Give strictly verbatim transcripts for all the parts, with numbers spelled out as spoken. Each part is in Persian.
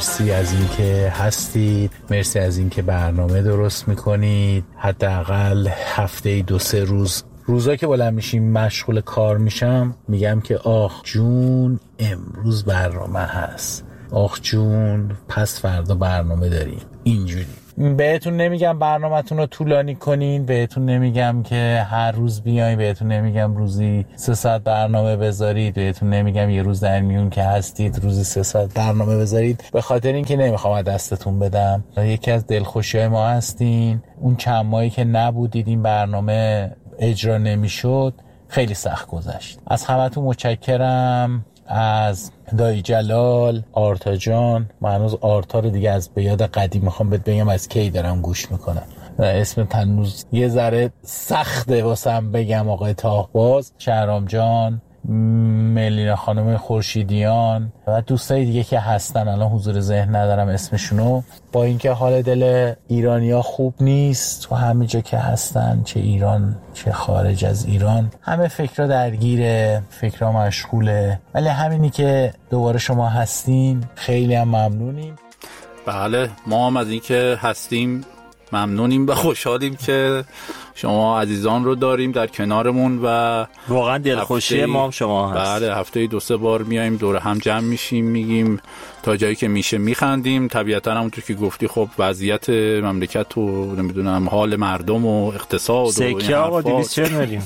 مرسی از اینکه هستید، مرسی از اینکه برنامه درست میکنید. حداقل هفته دو سه روز روزا که بلند میشیم مشغول کار میشم میگم که آخ جون امروز برنامه هست، آخ جون پس فردا برنامه داریم. اینجوری بهتون نمیگم برنامه‌تون رو طولانی کنین، بهتون نمیگم که هر روز بیاین، بهتون نمیگم روزی سه ساعت برنامه بذارید، بهتون نمیگم یه روز در میون که هستید روزی سه ساعت برنامه بذارید، به خاطر اینکه نمیخوام از دستتون بدم. یکی از دلخوشی‌های ما هستین، اون چند ماهی که نبودید این برنامه اجرا نمیشد خیلی سخت گذشت. از همتون متشکرم، از دایی جلال، آرتا جان. من هنوز آرتا رو دیگه از به یاد قدیم میخوام بهت بگم از کی دارم گوش میکنم، اسم تنوز یه ذره سخته واسم بگم. آقای تاهباز، شهرام جان، ملینا خانم خورشیدیان و دوستای دیگه که هستن الان حضور ذهن ندارم اسمشونو. با اینکه حال دل ایرانیا خوب نیست تو همه جا که هستن، چه ایران چه خارج از ایران، همه فکرها درگیره، فکرها مشغوله، ولی همینی که دوباره شما هستین خیلی هم ممنونیم. بله ما هم از اینکه هستیم ممنونیم و خوشحالیم که شما عزیزان رو داریم در کنارمون و واقعا دلخوشی ما هم شما هست. بله هفته دو سه بار میایم دور هم جمع میشیم، میگیم تا جایی که میشه میخندیم. طبیعتا همونطور که گفتی خب وضعیت مملکت و نمیدونم حال مردم و اقتصاد و سکه آقا دویست و چهل میلیون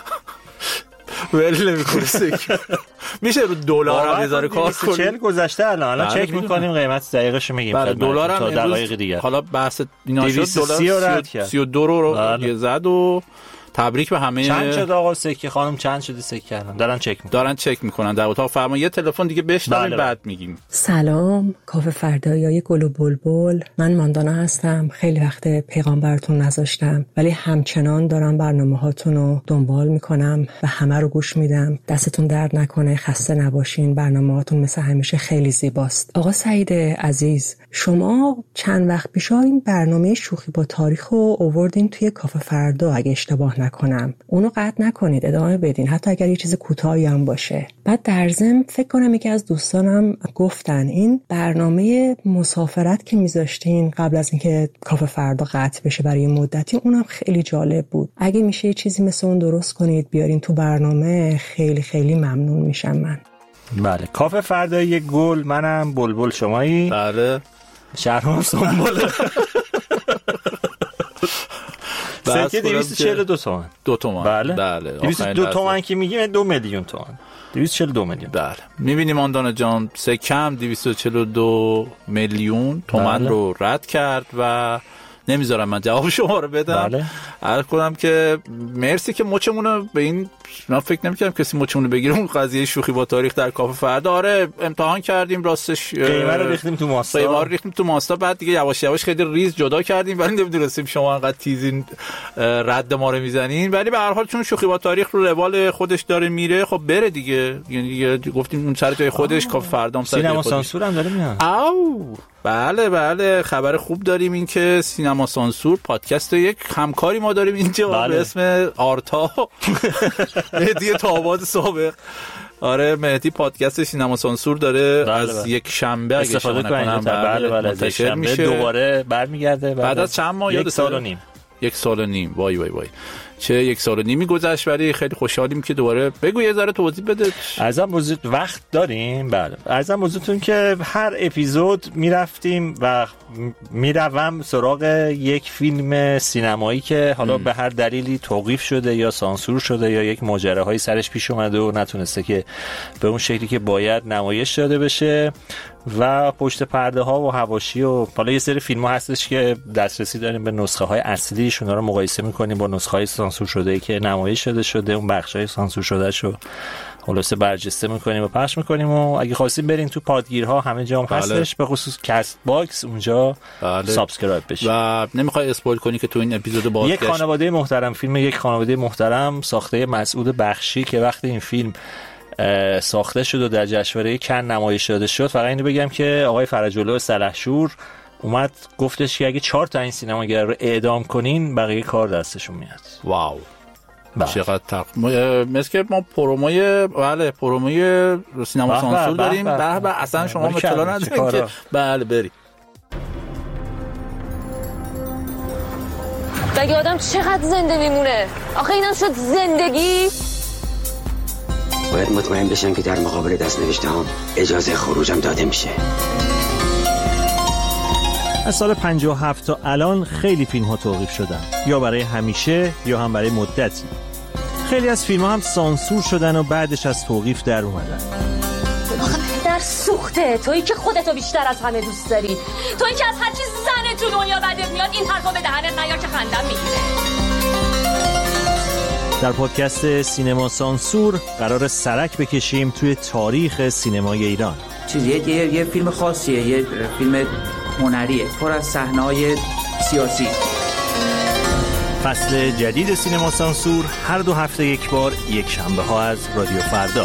ولی نمیکنه سکه میشه رو دلار هم یه کار کنیم. چهل گذشته الان الان چک میکنیم قیمت دقیقش میگیم. بله دلار هم تا دقایق دیگه حالا بحث اینا شد، دلار سی و دو رو زد و تبریک به همه. چند شد آقا سکه خانم؟ چند شده سکه الان؟ دارن چک میکنن دارن چک میکنن در اتاق فرمان. یه تلفن دیگه بشنویم بعد میگیم. سلام کافه فرداییای گل و بلبل، من ماندانا هستم. خیلی وقت پیغام براتون نذاشتم ولی همچنان دارم برنامه‌هاتون رو دنبال میکنم و همه رو گوش میدم. دستتون درد نکنه، خسته نباشین، برنامه‌هاتون مثل همیشه خیلی زیباست. آقا سعید عزیز، شما چند وقت پیش این برنامه شوخی با تاریخ رو آوردین توی کافه فردا اگه اشتباه نکنم، اونو قطع نکنید، ادامه بدین حتی اگر یه چیز کوتاهی هم باشه. بعد در ضمن فکر کنم یکی از دوستانم گفتن این برنامه مسافرت که میذاشتین قبل از اینکه کافه فردا قطع بشه برای مدتی، اونم خیلی جالب بود. اگه میشه یه چیزی مثل اون درست کنید بیارین تو برنامه خیلی خیلی ممنون میشم من. بله کافه فردایی گل، منم بلبل، شمایی؟ بله شهرام سنبل. سکه دویست و چهل و دو تومن. دو تومن. بله. بله. دویست و دو تومن که میگیم دو میلیون تومن. دویست و چهل و دو میلیون. بله. می‌بینیم آندانا جان سکه هم دویست و چهل و دو میلیون تومن بله. رو رد کرد و نمیذارم من جواب شما رو بدم. بله. عرض کنم که مرسی که مچمون رو به این، من فکر نمی‌کردم کسی مچمون رو بگیره. اون قضیه شوخی با تاریخ در کافه فردا، آره امتحان کردیم راستش، قیمه رو ریختیم تو ماستا، قیمه رو ریختیم تو ماستا، بعد دیگه یواش یواش خیلی ریز جدا کردیم ولی نمیدونستیم شما انقدر تیزین رد ما رو میزنین. ولی به هر حال چون شوخی با تاریخ رو روال خودش داره میره، خب بره دیگه، یعنی گفتیم اون سر جای خودش کافه فردا هم سر سینما سانسور هم داره میاد. او بله بله خبر خوب داریم، این که سینما سانسور پادکست یک همکاری ما داریم اینجا بله. به اسم آرتا مهدی تاباد سابق. آره مهدی پادکست سینما سانسور داره بله از بله. یک شنبه اگه استفاده کنیم بله بله از یک شنبه دوباره برمیگرده بعد, بعد از چند ماه، یک سال و نیم. یک سال و نیم وای وای وای چه یک سال و نیمی گذشت، ولی خیلی خوشحالیم که دوباره. بگو یه ذره توضیح بده. ارزم موضوع وقت داریم؟ بله ارزم موضوعتون که هر اپیزود میرفتیم و میروم سراغ یک فیلم سینمایی که حالا ام. به هر دلیلی توقیف شده یا سانسور شده یا یک ماجراهایی سرش پیش اومده و نتونسته که به اون شکلی که باید نمایش داده بشه و پشت پرده ها و حواشی و حالا یه سری فیلم ها هستش که دسترسی داریم به نسخه های اصلیش، اونا رو مقایسه میکنیم با نسخه های سانسور شده ای که نمایش شده شده اون بخش های سانسور شده شو خلاصه برجسته میکنیم و پخش میکنیم. و اگه خواستین برین تو پادگیرها همه جا هم هستش، به خصوص کست باکس اونجا بله. سابسکرایب بشین. و نمیخوای اسپویل کنی که تو این اپیزود بازگشت یک خانواده محترم، فیلم یک خانواده محترم ساخته مسعود بخشی که وقتی این فیلم ساخته شد و در جشنواره کن نمایش داده شد، فقط اینو بگم که آقای فرج‌الله سلحشور اومد گفتش که اگه چهار تا این سینماگر رو اعدام کنین بقیه کار دستشون میاد. واو. چقدر تق... مثل که ما پروموی بله پروموی سینما سانسور داریم. به به اصلا شما اطلاع ندارین که بله بریم. مگه آدم چقدر زنده میمونه؟ آخه اینم شد زندگی؟ باید مطمئن بشم که در مقابل دست نوشته هم اجازه خروجم داده میشه. از سال پنجاه و هفت تا الان خیلی فیلم ها توقیف شدن، یا برای همیشه یا هم برای مدتی. خیلی از فیلم ها هم سانسور شدن و بعدش از توقیف در اومدن. آخه در سوخته تویی که خودتو بیشتر از همه دوست داری، تویی که از هر چیز زنه تو دنیا بدت میاد این حرفا به دهنت نیار که خندم میگیره. در پادکست سینما سانسور قرار سرک بکشیم توی تاریخ سینمای ایران. چیزیه یه یه فیلم خاصیه، یه فیلم هنریه پر از صحنه‌های سیاسی. فصل جدید سینما سانسور هر دو هفته یک بار، یک شنبه ها از رادیو فردا.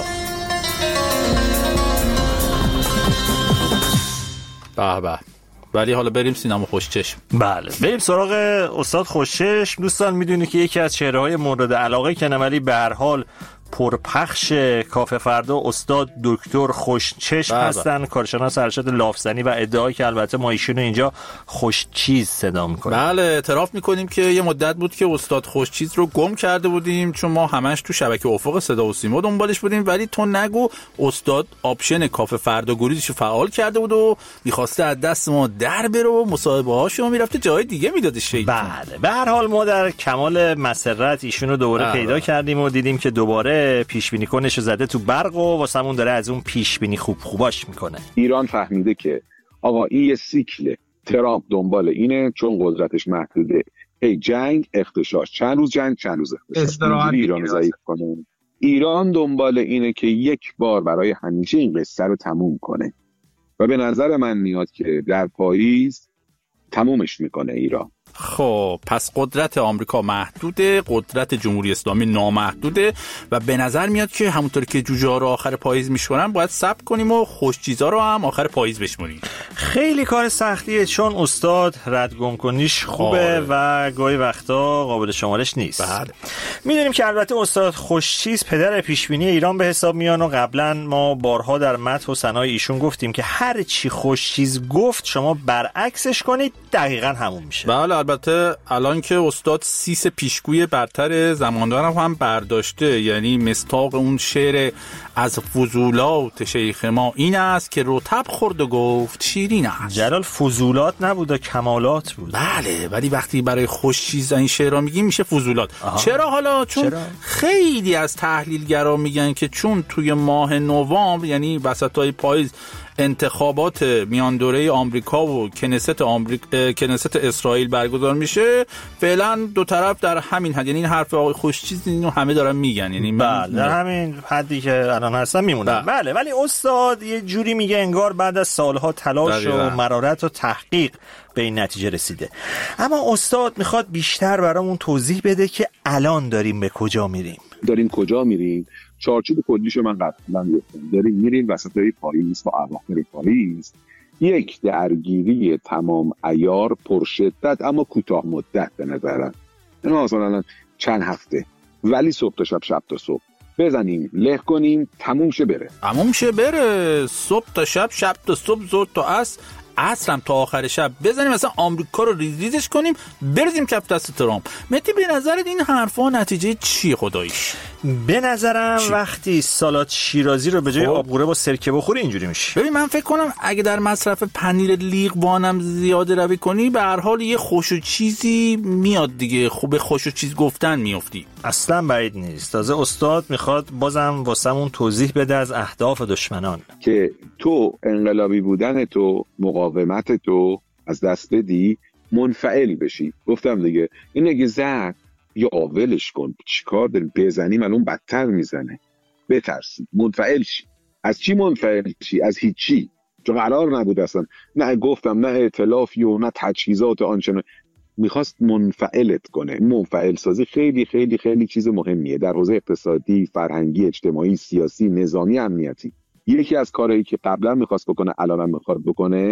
به به. ولی حالا بریم سینما خوشچشم. بله بریم سراغ استاد خوشچشم. دوستان میدونی که یکی از چهره‌های مورد علاقه کنم ولی به هر حال پرپخش کافه فردا استاد دکتر خوشچشم هستن، کارشناس ارشد لافزنی و ادعایی که البته ما ایشونو اینجا خوشچیز صدا میکنیم. بله اعتراف میکنیم که یه مدت بود که استاد خوشچیز رو گم کرده بودیم چون ما همش تو شبکه افق صدا و سیما دنبالش بودیم، ولی تو نگو استاد آپشن کافه فردا گریزشو فعال کرده بود و میخواسته از دست ما در بره و مصاحبه هاشو میرفته جای دیگه میداده شیطون. بله به هر حال ما در کمال مسرت ایشونو دوباره بله. پیدا کردیم و دیدیم که دوباره پیش بینی کنش زده تو برق و واسمون داره از اون پیش بینی خوب خوباش میکنه. ایران فهمیده که آقا این یه سیکله، ترامپ دنبال اینه چون قدرتش محدوده، هی جنگ اختشاش، چند روز جنگ چند روز اختشاش، ایران ضعیف کنه. ایران دنبال اینه که یک بار برای همیشه این قصه رو تموم کنه و به نظر من میاد که در پاییز تمومش میکنه ایران. خب پس قدرت آمریکا محدوده، قدرت جمهوری اسلامی نامحدوده و به نظر میاد که همونطور که جوجه ها رو آخر پاییز میشمارن باید صبر کنیم و خوش چیزا رو هم آخر پاییز بشماریم. خیلی کار سختیه چون استاد ردگم کنیش خوبه آه. و گاهی وقتا قابل شمارش نیست. بله. میدونیم که البته استاد خوشچیز پدر پیشبینی ایران به حساب میان و قبلا ما بارها در متن و ثنای ایشون گفتیم که هر چی خوشچیز گفت شما برعکسش کنید دقیقاً همون میشه. بله البته الان که استاد سیس پیشگوی برتر زماندارم هم برداشته، یعنی مستاق اون شعر از فضولات شیخ ما این است که رطب خورد و گفت شیرین است. جلال فضولات نبود و کمالات بود. بله ولی وقتی برای خوش چیز این شعرها میگیم میشه فضولات. آها. چرا حالا؟ چون چرا؟ خیلی از تحلیلگرا میگن که چون توی ماه نوامبر یعنی وسطای پاییز انتخابات میان دوره آمریکا و کنست آمریکا کنست اسرائیل برگزار میشه، فعلا دو طرف در همین حد، یعنی این حرف آقای خوشچیز اینو همه دارن میگن، یعنی بله در همین حدی که الان هستن میمونن. بله. بله ولی استاد یه جوری میگه انگار بعد از سالها تلاش و مرارت و تحقیق به این نتیجه رسیده. اما استاد میخواد بیشتر برامون توضیح بده که الان داریم به کجا میریم. داریم کجا میریم؟ چارچوب کلیشو من قبلا گفتم. داریم میریم وسطای پاییز و اواخر پاییز، یک درگیری تمام عیار پرشدت اما کوتاه مدت به نظرم، یعنی مثلا چند هفته ولی صبح تا شب شب تا صبح بزنیم له کنیم تموم شه بره تموم شه بره صبح تا شب شب تا صبح ظهر تا عصر عصرم تا آخر شب بزنیم مثلا آمریکا رو ریز ریزش کنیم بریزیم کف دست ترامپ. مهدی به نظرت این حرفا نتیجه چی خداییش؟ به نظرم چی؟ وقتی سالاد شیرازی رو به جای آبقوره با سرکه بخوری اینجوری میشه. ببین من فکر کنم اگه در مصرف پنیر لیقوانم زیاده روی کنی به هر حال یه خوش و چیزی میاد دیگه، خوب خوش و چیز گفتن میافتی. اصلا بعید نیست. تازه استاد میخواد بازم واسمون توضیح بده از اهداف دشمنان که تو انقلابی بودن تو مقاومت تو از دست بدی منفعل بشی. گفتم دیگه این اگه زد یا آولش کن، چیکار داریم بزنیم الان بدتر میزنه، بترسی منفعل شی. از چی منفعل شی؟ از هیچی، چون قرار نبود اصلا، نه گفتم نه ائتلافی و نه تجهیزات آنچنان، میخواست منفعلت کنه. منفعل سازی خیلی خیلی خیلی چیز مهمیه در حوزه اقتصادی، فرهنگی، اجتماعی، سیاسی، نظامی، امنیتی. یکی از کارهایی که قبلا میخواست بکنه الانم میخواد بکنه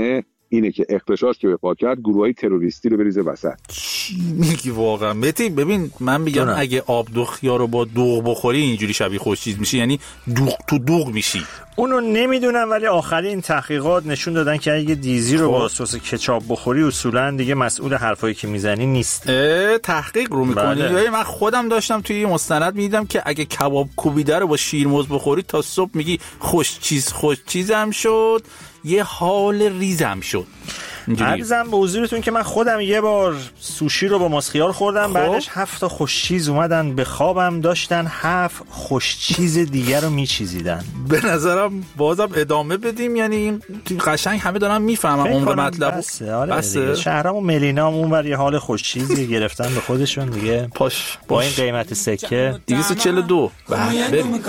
اینه که اغتشاش که به پا کرد گروهای تروریستی رو بریزه وسط. چی میگی واقعا متی؟ ببین من میگم دونه. اگه آب دوغیا رو با دوغ بخوری اینجوری شبیه خوشچیز میشی، یعنی دوغ تو دوغ میشی. اونو نمیدونم ولی آخرین تحقیقات نشون دادن که اگه دیزی رو با سس کچاپ بخوری اصولا دیگه مسئول حرفایی که میزنی نیست. تحقیق رو میکنی؟ بله. من خودم داشتم توی مستند میدیدم که اگه کباب کوبیده رو با شیرمرغ بخوری تا صبح میگی خوش چیز خوش چیزم شد، یه حال ریزم شد. عرضم به حضورتون که من خودم یه بار سوشی رو با ماسخیار خوردم، خب. بعدش هفت تا خوش چیز اومدن به خوابم، داشتن هفت خوش چیز دیگر رو میچیزیدن. به نظرم بازم ادامه بدیم، یعنی این قشنگ همه دارن میفهمن عمر مطلب. بسه آره بسه. شهرام و ملینا هم اونور یه حال خوش چیزی گرفتن به خودشون دیگه. پاش با این قیمت سکه دویست و چهل و دو. بله بریم.